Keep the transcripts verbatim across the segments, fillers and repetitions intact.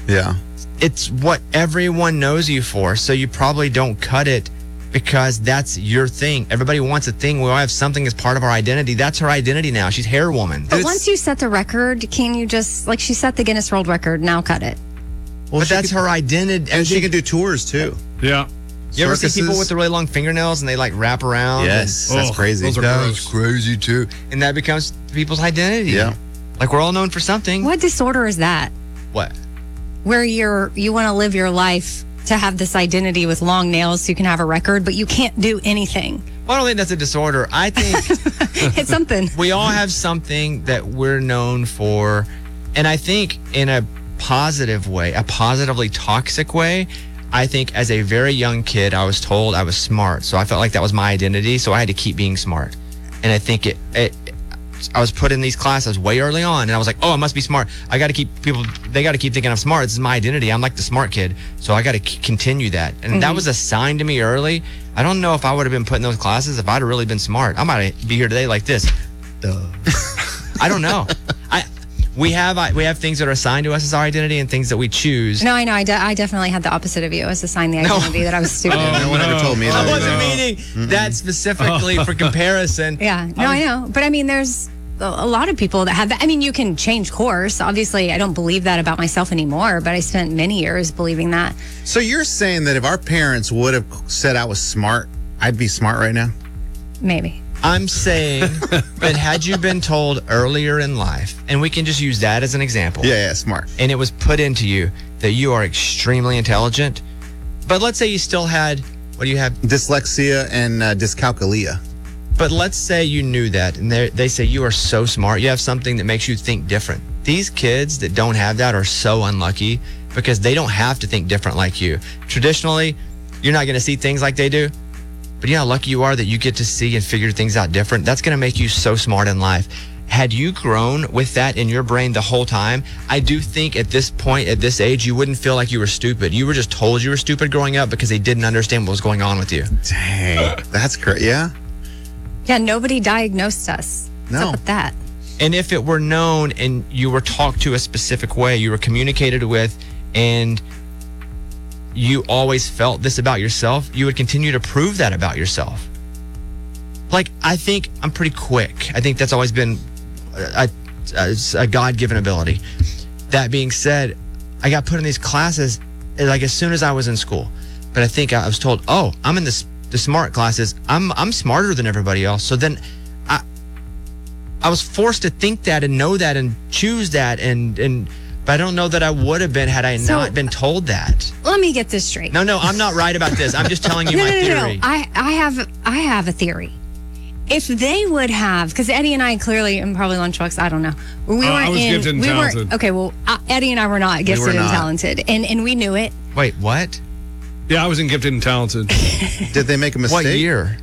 Yeah. It's what everyone knows you for, so you probably don't cut it because that's your thing. Everybody wants a thing. We all have something as part of our identity. That's her identity now. She's hair woman. But It's- once you set the record, can you just, like she set the Guinness World Record, now cut it? Well, but she that's could- her identity. And she can do tours too. Yeah. You ever see people circuses. with the really long fingernails and they like wrap around? Yes, And- that's Oh, crazy. those are That's gross. crazy too. And, and that becomes people's identity. Yeah. Like we're all known for something. What disorder is that? What? Where you're you want to live your life to have this identity with long nails so you can have a record, but you can't do anything. Well, I don't think that's a disorder. I think It's something. we all have something that we're known for. And I think in a positive way, a positively toxic way, I think as a very young kid, I was told I was smart. So I felt like that was my identity. So I had to keep being smart. And I think it, it I was put in these classes way early on, and I was like, oh, I must be smart. I got to keep people, they got to keep thinking I'm smart. This is my identity. I'm like the smart kid. So I got to c- continue that. And Mm-hmm. that was a sign to me early. I don't know if I would have been put in those classes if I'd have really been smart. I might be here today like this. Duh. I don't know. I we have I, we have things that are assigned to us as our identity and things that we choose. No, I know. I, de- I definitely had the opposite of you. I was assigned the identity that I was stupid. Oh, No one ever told me I that. wasn't no. meaning that specifically for comparison. Yeah, no, I know. But I mean, there's a a lot of people that have that. I mean, you can change course. Obviously, I don't believe that about myself anymore, but I spent many years believing that. So you're saying that if our parents would have said I was smart, I'd be smart right now? Maybe. I'm saying that had you been told earlier in life, and we can just use that as an example, Yeah, yeah, smart. and it was put into you that you are extremely intelligent, but let's say you still had, what do you have? Dyslexia and uh, dyscalculia. But let's say you knew that, and they they say you are so smart, you have something that makes you think different. These kids that don't have that are so unlucky because they don't have to think different like you. Traditionally, you're not going to see things like they do. But you know how lucky you are that you get to see and figure things out different? That's going to make you so smart in life. Had you grown with that in your brain the whole time, I do think at this point, at this age, you wouldn't feel like you were stupid. You were just told you were stupid growing up because they didn't understand what was going on with you. Dang, that's great. Yeah. Yeah, nobody diagnosed us. What's No. up with that? And if it were known and you were talked to a specific way, you were communicated with, and you always felt this about yourself, you would continue to prove that about yourself. Like, I think I'm pretty quick. I think that's always been a, a, a God-given ability. That being said, I got put in these classes like as soon as I was in school. But I think I was told, oh, I'm in this, the smart classes. I'm I'm smarter than everybody else. So then I I was forced to think that and know that and choose that and and but I don't know that I would have been had I So- not been told that. Let me get this straight. No, no, I'm not right about this. I'm just telling you no, my no, no, theory. no. I, I have I have a theory. If they would have, because Eddie and I clearly, and probably Lunchbox, I don't know. We Uh, I weren't was in. gifted and we talented. weren't okay. Well, uh, Eddie and I were not gifted were and not. talented, and and we knew it. Wait, what? Yeah, I was in Gifted and Talented. Did they make a mistake? What year?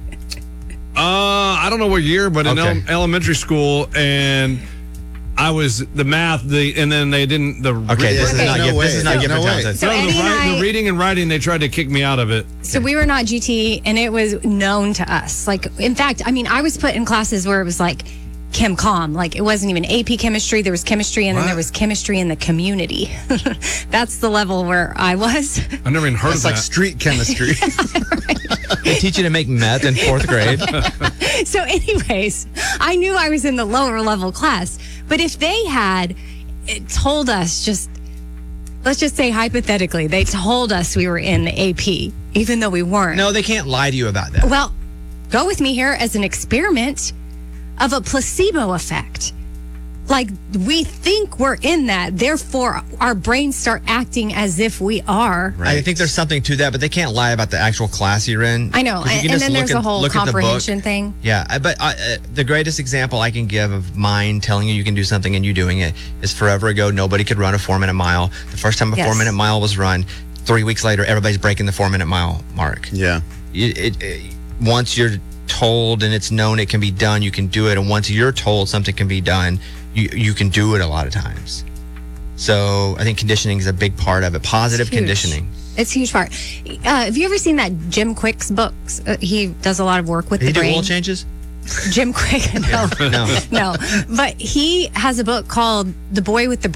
Uh, I don't know what year, but in Okay. ele- elementary school, and I was the math, the and then they didn't the Okay, this is Okay. not No gift. This way. is not No gift and way. talented. So no, Eddie the, and wri- I- the reading and writing, they tried to kick me out of it. So we were not G T, and it was known to us. Like, in fact, I mean, I was put in classes where it was like Chem Com. Like, it wasn't even A P chemistry. There was chemistry, and then What? there was chemistry in the community. That's the level where I was. I never even heard It's of like that. street chemistry. They teach you to make meth in fourth grade. So, anyways, I knew I was in the lower level class. But if they had it told us just, let's just say hypothetically, they told us we were in the A P, even though we weren't. No, they can't lie to you about that. Well, go with me here as an experiment of a placebo effect. Like, we think we're in that, therefore our brains start acting as if we are. I think there's something to that, but they can't lie about the actual class you're in. I know, 'Cause you and, can and just then look there's at- a whole look at the book. comprehension thing. Yeah, I- but I, uh, the greatest example I can give of mine telling you you can do something and you doing it is forever ago, nobody could run a four minute mile. The first time a Yes. four minute mile was run, three weeks later, everybody's breaking the four minute mile mark. Yeah. It, it, it, once you're told and it's known it can be done, you can do it. And once you're told something can be done, you, you can do it a lot of times. So I think conditioning is a big part of it. Positive Huge. conditioning. It's a huge part. Uh, have you ever seen that Jim Quick's books? Uh, he does a lot of work with Did the he do brain. oil changes? Jim Quick, no, No. no. But he has a book called The Boy with the